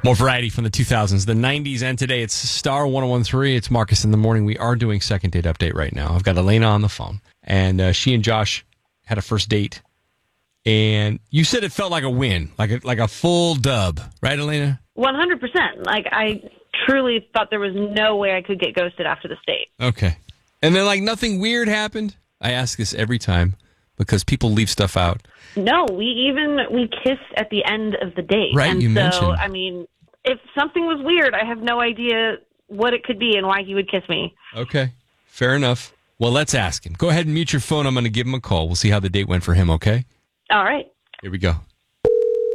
More variety from the 2000s, the 90s, and today. It's Star 1013. It's Marcus in the Morning. We are doing second date update right now. I've got Elena on the phone, and she and Josh had a first date. And you said it felt like a win, like a full dub, right, Elena? 100%. Like, I truly thought there was no way I could get ghosted after this date. Okay. And then, like, nothing weird happened? I ask this every time because people leave stuff out. No, we kissed at the end of the date. Right, and you so, mentioned. I mean, if something was weird, I have no idea what it could be and why he would kiss me. Okay. Fair enough. Well, let's ask him. Go ahead and mute your phone. I'm going to give him a call. We'll see how the date went for him, okay? All right. Here we go.